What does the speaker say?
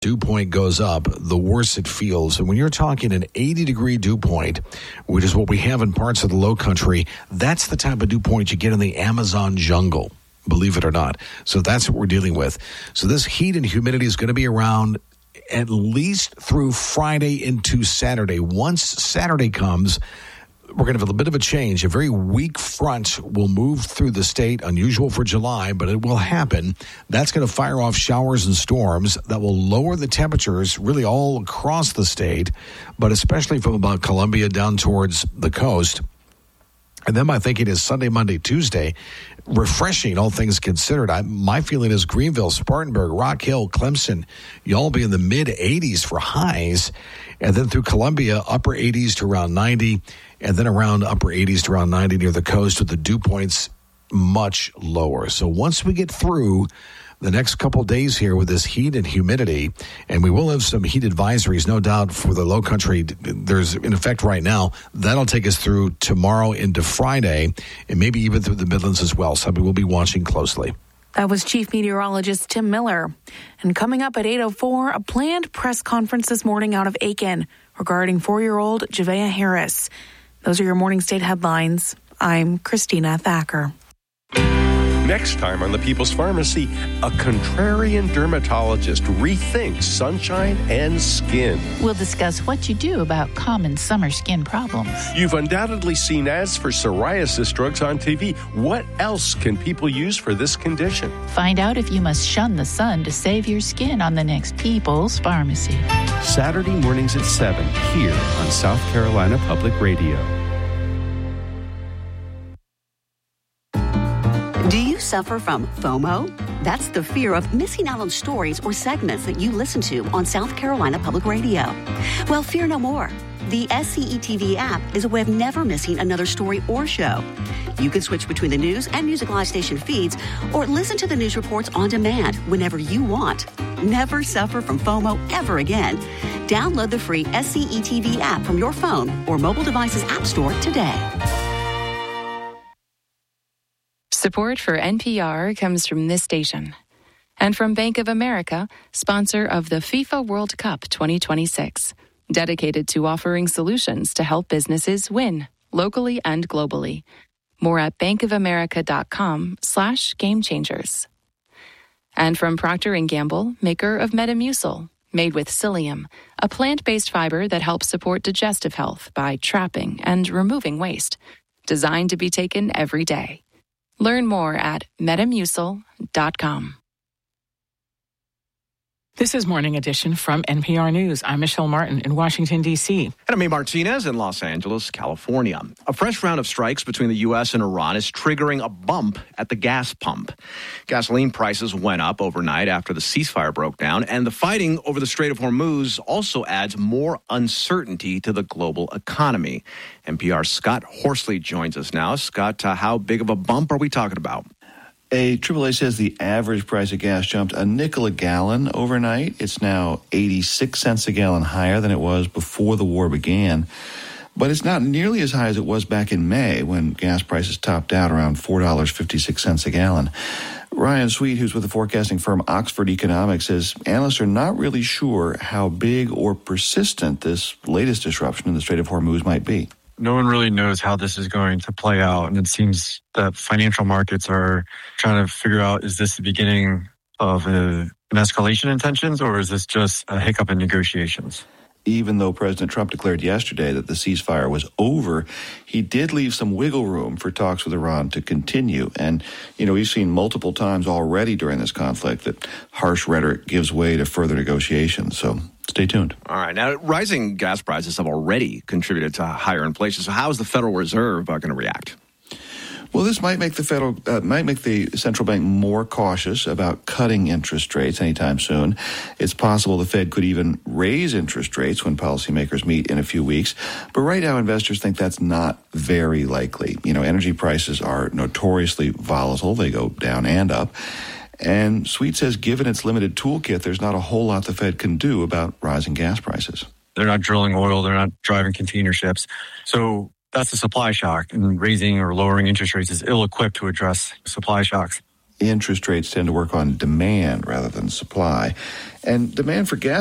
dew point goes up, the worse it feels. And when you're talking an 80-degree dew point, which is what we have in parts of the low country, that's the type of dew point you get in the Amazon jungle, believe it or not. So that's what we're dealing with. So this heat and humidity is going to be around at least through Friday into Saturday. Once Saturday comes, we're going to have a bit of a change. A very weak front will move through the state, unusual for July, but it will happen. That's going to fire off showers and storms that will lower the temperatures really all across the state, but especially from about Columbia down towards the coast. And then my thinking is Sunday, Monday, Tuesday, refreshing, all things considered. My feeling is Greenville, Spartanburg, Rock Hill, Clemson, y'all be in the mid-80s for highs. And then through Columbia, upper 80s to around 90, and then around upper 80s to around 90 near the coast with the dew points much lower. So once we get through the next couple days here with this heat and humidity, and we will have some heat advisories, no doubt, for the low country. There's in effect right now. That'll take us through tomorrow into Friday, and maybe even through the Midlands as well. So we'll be watching closely. That was Chief Meteorologist Tim Miller. And coming up at 8:04, a planned press conference this morning out of Aiken regarding 4-year-old Javea Harris. Those are your morning state headlines. I'm Christina Thacker. Next time on The People's Pharmacy, a contrarian dermatologist rethinks sunshine and skin. We'll discuss what you do about common summer skin problems. You've undoubtedly seen ads for psoriasis drugs on TV. What else can people use for this condition? Find out if you must shun the sun to save your skin on the next People's Pharmacy. Saturday mornings at 7 here on South Carolina Public Radio. Do you suffer from FOMO? That's the fear of missing out on stories or segments that you listen to on South Carolina Public Radio. Well, fear no more. The SCETV app is a way of never missing another story or show. You can switch between the news and Music Live station feeds or listen to the news reports on demand whenever you want. Never suffer from FOMO ever again. Download the free SCETV app from your phone or mobile device's app store today. Support for NPR comes from this station and from Bank of America, sponsor of the FIFA World Cup 2026, dedicated to offering solutions to help businesses win locally and globally. More at bankofamerica.com/gamechangers. And from Procter & Gamble, maker of Metamucil, made with psyllium, a plant-based fiber that helps support digestive health by trapping and removing waste, designed to be taken every day. Learn more at metamucil.com. This is Morning Edition from NPR News. I'm Michelle Martin in Washington, D.C. And I'm Amy Martinez in Los Angeles, California. A fresh round of strikes between the U.S. and Iran is triggering a bump at the gas pump. Gasoline prices went up overnight after the ceasefire broke down, and the fighting over the Strait of Hormuz also adds more uncertainty to the global economy. NPR's Scott Horsley joins us now. Scott, how big of a bump are we talking about? AAA says the average price of gas jumped a nickel a gallon overnight. It's now 86 cents a gallon higher than it was before the war began. But it's not nearly as high as it was back in May when gas prices topped out around $4.56 a gallon. Ryan Sweet, who's with the forecasting firm Oxford Economics, says analysts are not really sure how big or persistent this latest disruption in the Strait of Hormuz might be. No one really knows how this is going to play out. And it seems that financial markets are trying to figure out, is this the beginning of an escalation in tensions, or is this just a hiccup in negotiations? Even though President Trump declared yesterday that the ceasefire was over, he did leave some wiggle room for talks with Iran to continue. And, we've seen multiple times already during this conflict that harsh rhetoric gives way to further negotiations. So stay tuned. All right. Now, rising gas prices have already contributed to higher inflation. So how is the Federal Reserve going to react? Well, this might make the central bank more cautious about cutting interest rates anytime soon. It's possible the Fed could even raise interest rates when policymakers meet in a few weeks. But right now, investors think that's not very likely. Energy prices are notoriously volatile. They go down and up. And Sweet says given its limited toolkit, there's not a whole lot the Fed can do about rising gas prices. They're not drilling oil. They're not driving container ships. So that's a supply shock, and raising or lowering interest rates is ill-equipped to address supply shocks. interest rates tend to work on demand rather than supply. And demand for gas